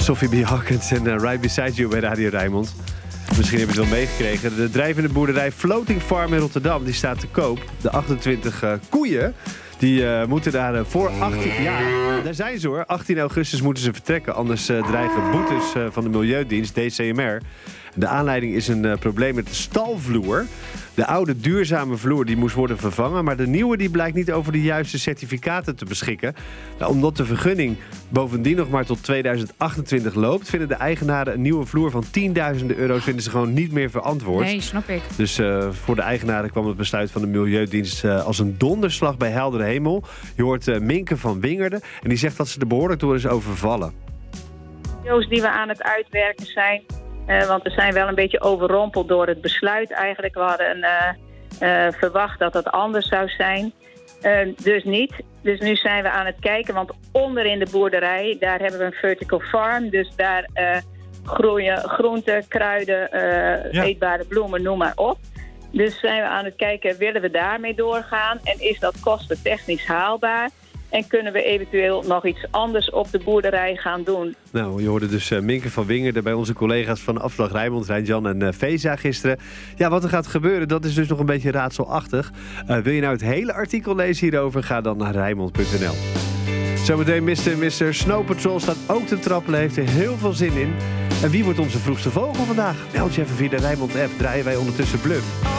Sophie B. Hawkins en Right Beside You bij Radio Rijnmond. Misschien heb je het wel meegekregen. De drijvende boerderij Floating Farm in Rotterdam die staat te koop. De 28 koeien die moeten daar voor 18... Ja, daar zijn ze hoor. 18 augustus moeten ze vertrekken. Anders dreigen boetes van de Milieudienst, DCMR. De aanleiding is een probleem met de stalvloer. De oude duurzame vloer die moest worden vervangen, maar de nieuwe die blijkt niet over de juiste certificaten te beschikken. Nou, omdat de vergunning bovendien nog maar tot 2028 loopt, vinden de eigenaren een nieuwe vloer van tienduizenden euro's vinden ze gewoon niet meer verantwoord. Nee, snap ik. Dus voor de eigenaren kwam het besluit van de Milieudienst als een donderslag bij heldere hemel. Je hoort Minke van Wingerden en die zegt dat ze er behoorlijk door is overvallen. Die we aan het uitwerken zijn. Want we zijn wel een beetje overrompeld door het besluit eigenlijk. We hadden verwacht dat dat anders zou zijn. Dus niet. Dus nu zijn we aan het kijken. Want onderin de boerderij, daar hebben we een vertical farm. Dus daar groeien groenten, kruiden, eetbare bloemen, noem maar op. Dus zijn we aan het kijken, willen we daarmee doorgaan? En is dat kostentechnisch haalbaar? En kunnen we eventueel nog iets anders op de boerderij gaan doen? Nou, je hoorde dus Minke van Wingerden bij onze collega's van Afslag Rijnmond, Rijn-Jan en Veza gisteren. Ja, wat er gaat gebeuren, dat is dus nog een beetje raadselachtig. Wil je nou het hele artikel lezen hierover? Ga dan naar Rijnmond.nl. Zometeen Mr. Snow Patrol staat ook te trappelen, heeft er heel veel zin in. En wie wordt onze vroegste vogel vandaag? Meld je even via de Rijnmond-app, draaien wij ondertussen Bluff.